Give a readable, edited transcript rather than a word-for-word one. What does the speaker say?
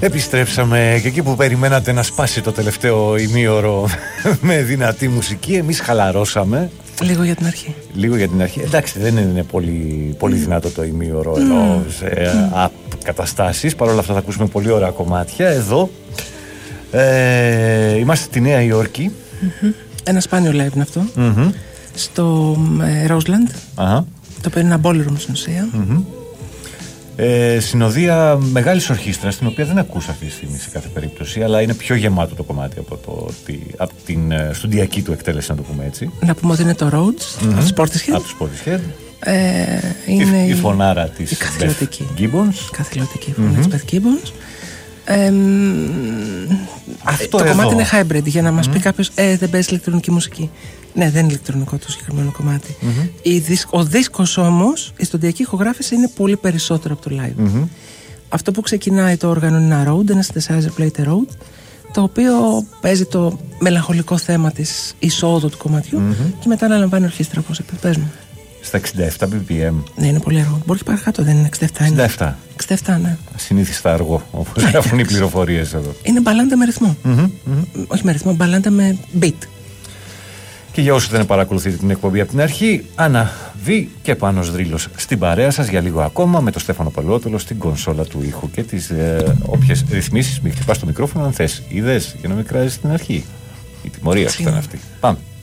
Επιστρέψαμε και εκεί που περιμένατε να σπάσει το τελευταίο ημίωρο με δυνατή μουσική, εμείς χαλαρώσαμε. Λίγο για την αρχή. Λίγο για την αρχή. Εντάξει, δεν είναι πολύ δυνατό το ημίωρο ενώ σε καταστάσεις. Παρ' όλα αυτά θα ακούσουμε πολύ ωραία κομμάτια. Εδώ είμαστε στη Νέα Υόρκη. Ένα σπάνιο live είναι αυτό. Στο Roseland. Το οποίο είναι ένα ballroom στην ουσία. Συνοδεία μεγάλης ορχήστρας, την οποία δεν ακούσα αυτή τη στιγμή σε κάθε περίπτωση, αλλά είναι πιο γεμάτο το κομμάτι από την στουντιακή του εκτέλεση, να το πούμε έτσι. Να πούμε ότι είναι το Rhodes, από τους Portishead. Από τους Portishead. Είναι η φωνάρα της Beth Gibbons. Καθηλωτική φωνή της Beth Gibbons. Αυτό το εδώ κομμάτι είναι hybrid, για να μας πει κάποιος δεν παίζει ηλεκτρονική μουσική. Ναι, δεν είναι ηλεκτρονικό το συγκεκριμένο κομμάτι. Ο δίσκος όμως, η στοντιακή ηχογράφηση είναι πολύ περισσότερο από το live. Αυτό που ξεκινάει το όργανο είναι ένα Rhodes, ένα synthesizer plate Rhodes, το οποίο παίζει το μελαγχολικό θέμα της εισόδου του κομματιού και μετά αναλαμβάνει ορχήστρα, όπως παίζουμε. Στα 67 BPM. Ναι, είναι πολύ αργό. Μπορεί και παρακάτω, δεν είναι 67. 67, ναι. Συνήθιστα αργό, όπως γράφουν οι πληροφορίες εδώ. Είναι μπαλάντα με ρυθμό. Όχι με ρυθμό, μπαλάντα με beat. Και για όσους δεν παρακολουθείτε την εκπομπή από την αρχή, Άννα Β και Πάνος Δρύλος στην παρέα σας για λίγο ακόμα, με τον Στέφανο Παλαιότολο στην κονσόλα του ήχου και τις όποιες ρυθμίσεις. Μην χτυπάς το μικρόφωνο αν θες. Είδες, για να μην κράζεις στην αρχή. Η τιμωρία ήταν αυτή. Πάμε.